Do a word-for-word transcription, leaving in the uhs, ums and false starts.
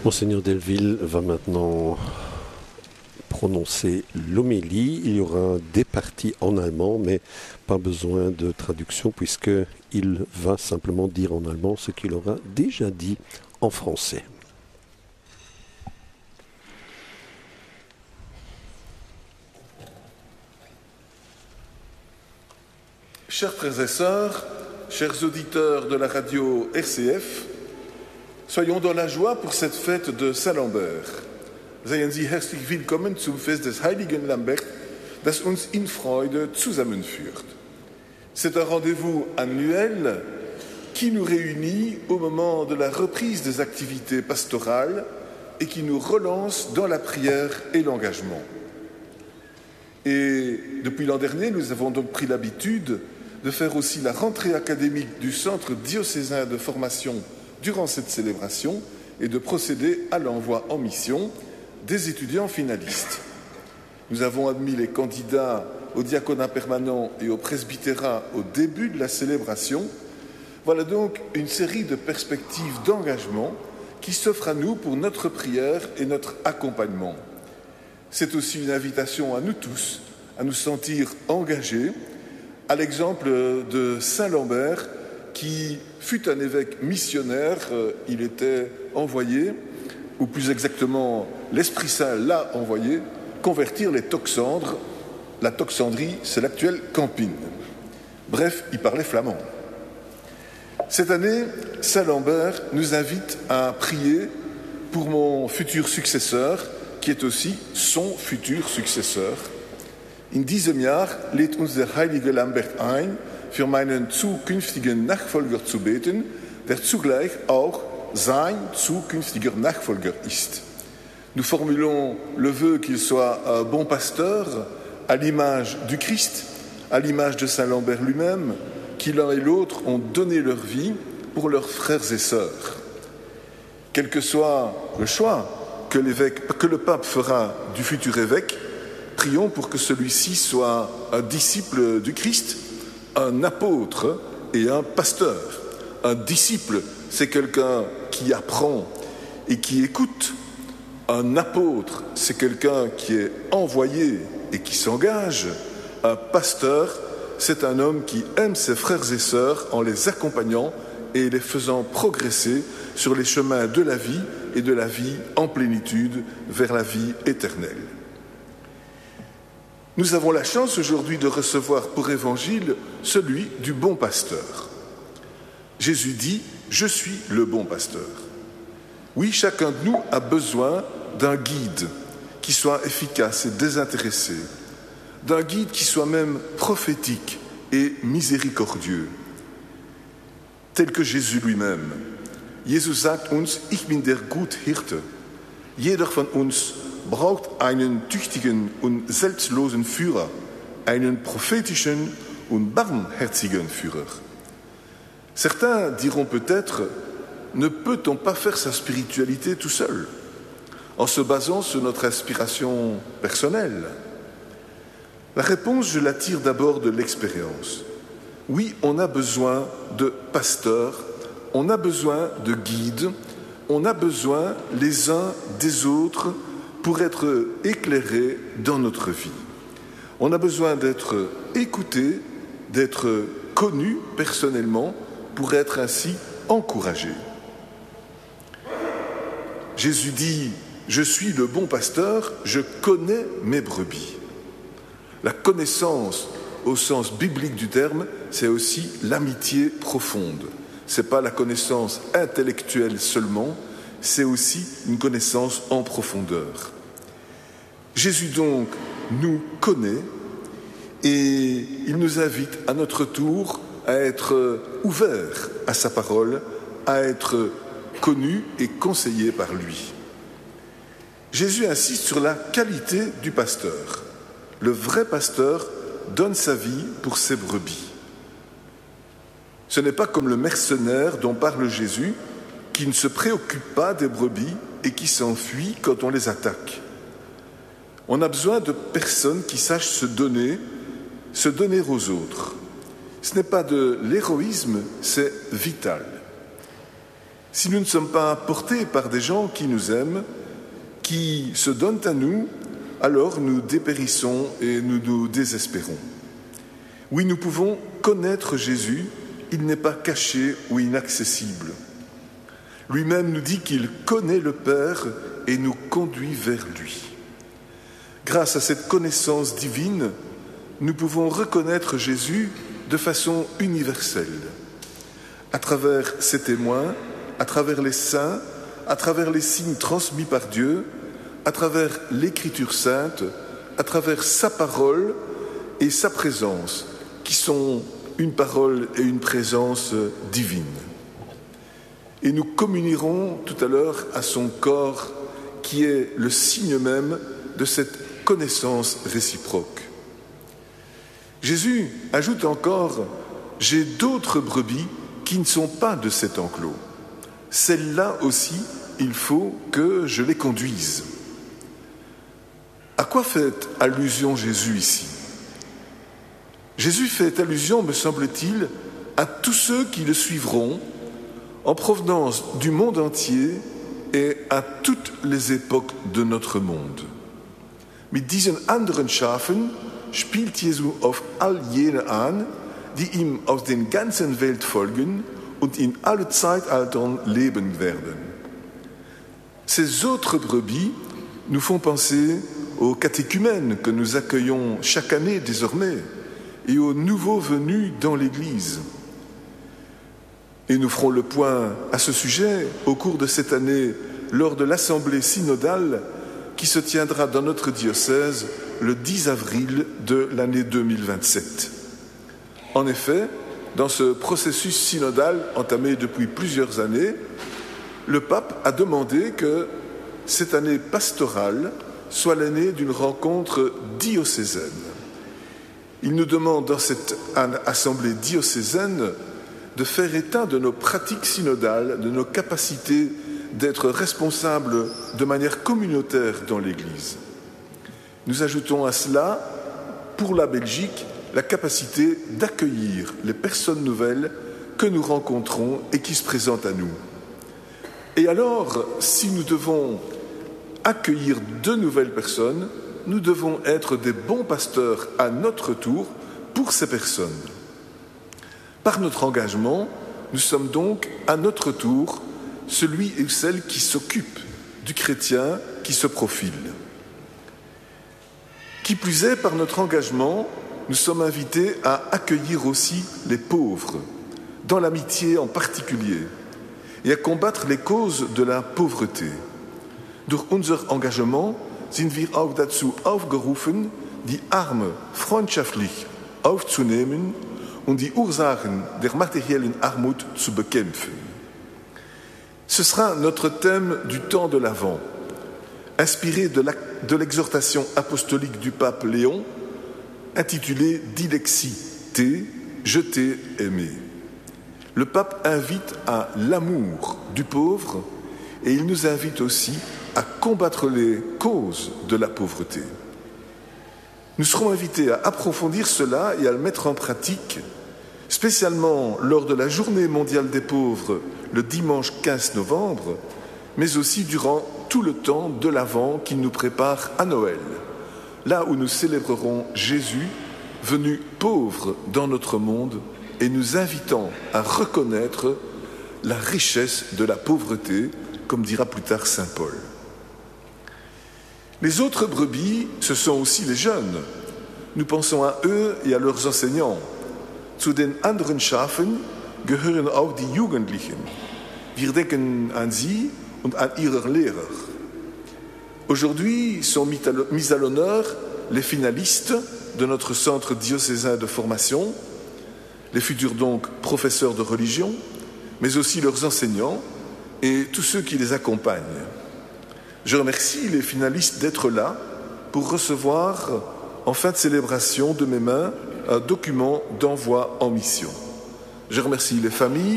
Monseigneur Delville va maintenant prononcer l'homélie. Il y aura des parties en allemand, mais pas besoin de traduction puisqu'il va simplement dire en allemand ce qu'il aura déjà dit en français. Chers frères et sœurs, chers auditeurs de la radio R C F, soyons dans la joie pour cette fête de Saint-Lambert. Seien Sie herzlich willkommen zum Fest des Heiligen Lambert, das uns in Freude zusammenführt. C'est un rendez-vous annuel qui nous réunit au moment de la reprise des activités pastorales et qui nous relance dans la prière et l'engagement. Et depuis l'an dernier, nous avons donc pris l'habitude de faire aussi la rentrée académique du Centre diocésain de formation durant cette célébration et de procéder à l'envoi en mission des étudiants finalistes. Nous avons admis les candidats au diaconat permanent et au presbytérat au début de la célébration. Voilà donc une série de perspectives d'engagement qui s'offrent à nous pour notre prière et notre accompagnement. C'est aussi une invitation à nous tous à nous sentir engagés, à l'exemple de Saint Lambert, qui fut un évêque missionnaire. Il était envoyé, ou plus exactement, l'Esprit Saint l'a envoyé, convertir les toxandres. La toxandrie, c'est l'actuelle Campine. Bref, il parlait flamand. Cette année, Saint Lambert nous invite à prier pour mon futur successeur, qui est aussi son futur successeur. In diesem Jahr lädt uns der heilige Lambert ein, für meinen zukünftigen Nachfolger zu beten, der zugleich auch sein zukünftiger Nachfolger ist. Nous formulons le vœu qu'il soit un bon pasteur, à l'image du Christ, à l'image de Saint Lambert lui-même, qui l'un et l'autre ont donné leur vie pour leurs frères et sœurs. Quel que soit le choix que, l'évêque, que le pape fera du futur évêque, prions pour que celui-ci soit un disciple du Christ, un apôtre et un pasteur. Un disciple, c'est quelqu'un qui apprend et qui écoute. Un apôtre, c'est quelqu'un qui est envoyé et qui s'engage. Un pasteur, c'est un homme qui aime ses frères et sœurs en les accompagnant et les faisant progresser sur les chemins de la vie et de la vie en plénitude vers la vie éternelle. Nous avons la chance aujourd'hui de recevoir pour évangile celui du bon pasteur. Jésus dit « Je suis le bon pasteur ». Oui, chacun de nous a besoin d'un guide qui soit efficace et désintéressé, d'un guide qui soit même prophétique et miséricordieux, tel que Jésus lui-même. Jesus sagt uns, ich bin der Guthirte. Jeder von uns braucht einen tüchtigen und selbstlosen Führer, einen prophétischen und barmherzigen Führer. Certains diront peut-être, ne peut-on pas faire sa spiritualité tout seul, en se basant sur notre inspiration personnelle? La réponse, je la tire d'abord de l'expérience. Oui, on a besoin de pasteurs, on a besoin de guides, on a besoin les uns des autres pour être éclairés dans notre vie. On a besoin d'être écoutés, d'être connus personnellement pour être ainsi encouragés. Jésus dit « Je suis le bon pasteur, je connais mes brebis ». La connaissance, au sens biblique du terme, c'est aussi l'amitié profonde. Ce n'est pas la connaissance intellectuelle seulement, c'est aussi une connaissance en profondeur. Jésus donc nous connaît et il nous invite à notre tour à être ouverts à sa parole, à être connus et conseillés par lui. Jésus insiste sur la qualité du pasteur. Le vrai pasteur donne sa vie pour ses brebis. Ce n'est pas comme le mercenaire dont parle Jésus, qui ne se préoccupe pas des brebis et qui s'enfuit quand on les attaque. On a besoin de personnes qui sachent se donner, se donner aux autres. Ce n'est pas de l'héroïsme, c'est vital. Si nous ne sommes pas portés par des gens qui nous aiment, qui se donnent à nous, alors nous dépérissons et nous nous désespérons. Oui, nous pouvons connaître Jésus, il n'est pas caché ou inaccessible. Lui-même nous dit qu'il connaît le Père et nous conduit vers lui. Grâce à cette connaissance divine, nous pouvons reconnaître Jésus de façon universelle, à travers ses témoins, à travers les saints, à travers les signes transmis par Dieu, à travers l'Écriture sainte, à travers sa parole et sa présence, qui sont une parole et une présence divine. Et nous communierons tout à l'heure à son corps, qui est le signe même de cette connaissance réciproque. Jésus ajoute encore « J'ai d'autres brebis qui ne sont pas de cet enclos. Celles-là aussi, il faut que je les conduise. » À quoi fait allusion Jésus ici ? Jésus fait allusion, me semble-t-il, à tous ceux qui le suivront en provenance du monde entier et à toutes les époques de notre monde. Mit diesen anderen Schafen spielt Jesu auf all jene an, die ihm aus den ganzen Welt folgen und in alle Zeitaltern leben werden. Ces autres brebis nous font penser aux catéchumènes que nous accueillons chaque année désormais et aux nouveaux venus dans l'Église. Et nous ferons le point à ce sujet au cours de cette année lors de l'Assemblée synodale qui se tiendra dans notre diocèse le dix avril de l'année deux mille vingt-sept. En effet, dans ce processus synodal entamé depuis plusieurs années, le pape a demandé que cette année pastorale soit l'année d'une rencontre diocésaine. Il nous demande dans cette assemblée diocésaine de faire état de nos pratiques synodales, de nos capacités d'être responsables de manière communautaire dans l'Église. Nous ajoutons à cela, pour la Belgique, la capacité d'accueillir les personnes nouvelles que nous rencontrons et qui se présentent à nous. Et alors, si nous devons accueillir de nouvelles personnes, nous devons être des bons pasteurs à notre tour pour ces personnes. Par notre engagement, nous sommes donc à notre tour celui et celle qui s'occupe du chrétien qui se profile. Qui plus est, par notre engagement, nous sommes invités à accueillir aussi les pauvres, dans l'amitié en particulier, et à combattre les causes de la pauvreté. Durch unser Engagement sind wir auch dazu aufgerufen, die Arme freundschaftlich aufzunehmen und die Ursachen der materiellen Armut zu bekämpfen. Ce sera notre thème du temps de l'Avent, inspiré de, la, de l'exhortation apostolique du pape Léon, intitulée « Dilexi te, je t'ai aimé ». Le pape invite à l'amour du pauvre et il nous invite aussi à combattre les causes de la pauvreté. Nous serons invités à approfondir cela et à le mettre en pratique, spécialement lors de la Journée mondiale des pauvres le dimanche quinze novembre, mais aussi durant tout le temps de l'Avent qui nous prépare à Noël, là où nous célébrerons Jésus, venu pauvre dans notre monde et nous invitant à reconnaître la richesse de la pauvreté, comme dira plus tard saint Paul. Les autres brebis, ce sont aussi les jeunes. Nous pensons à eux et à leurs enseignants. Zu den anderen Schafen gehören auch die Jugendlichen. Wir denken an sie und an ihre Lehrer. Aujourd'hui sont mis à l'honneur les finalistes de notre centre diocésain de formation, les futurs donc professeurs de religion, mais aussi leurs enseignants et tous ceux qui les accompagnent. Je remercie les finalistes d'être là pour recevoir en fin de célébration de mes mains un document d'envoi en mission. Je remercie les familles,